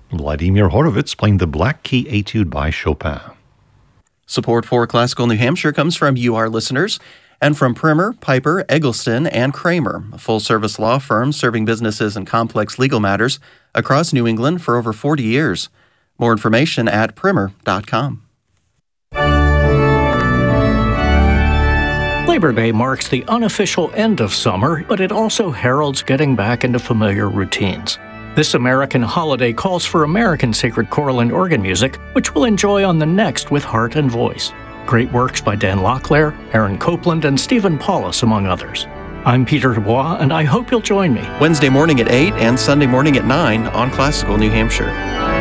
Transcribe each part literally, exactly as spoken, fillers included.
Vladimir Horowitz playing the Black Key Etude by Chopin. Support for Classical New Hampshire comes from you, our listeners, and from Primer, Piper, Eggleston, and Kramer, a full-service law firm serving businesses and complex legal matters across New England for over forty years. More information at primer dot com. Labor Day marks the unofficial end of summer, but it also heralds getting back into familiar routines. This American holiday calls for American sacred choral and organ music, which we'll enjoy on the next with Heart and Voice. Great works by Dan Locklear, Aaron Copeland, and Stephen Paulus, among others. I'm Peter Dubois, and I hope you'll join me. Wednesday morning at eight and Sunday morning at nine on Classical New Hampshire.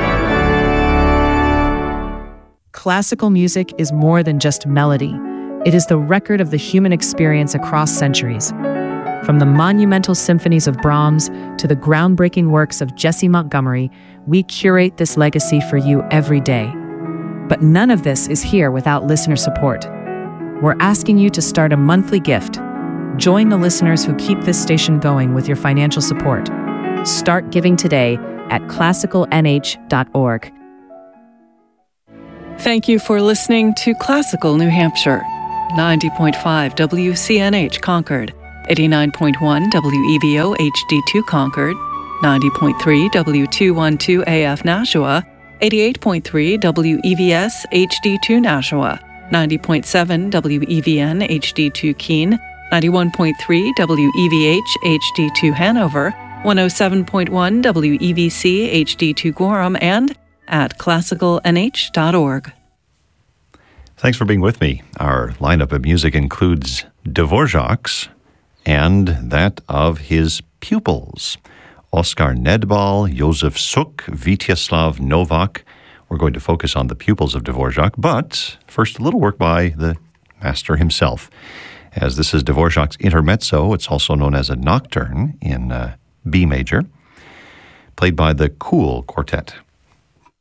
Classical music is more than just melody. It is the record of the human experience across centuries. From the monumental symphonies of Brahms to the groundbreaking works of Jessie Montgomery, we curate this legacy for you every day. But none of this is here without listener support. We're asking you to start a monthly gift. Join the listeners who keep this station going with your financial support. Start giving today at classical n h dot org. Thank you for listening to Classical New Hampshire. ninety point five W C N H Concord, eighty-nine point one W E V O H D two Concord, ninety point three W two twelve A F Nashua, eighty-eight point three W E V S H D two Nashua, ninety point seven W E V N H D two Keene, ninety-one point three W E V H H D two Hanover, one oh seven point one W E V C H D two Gorham, and at classical n h dot org. Thanks for being with me. Our lineup of music includes Dvorak's and that of his pupils, Oskar Nedbal, Josef Suk, Vityaslav Novak. We're going to focus on the pupils of Dvorak, but first a little work by the master himself. As this is Dvorak's Intermezzo, it's also known as a nocturne in uh, B major, played by the Kuhl Quartet.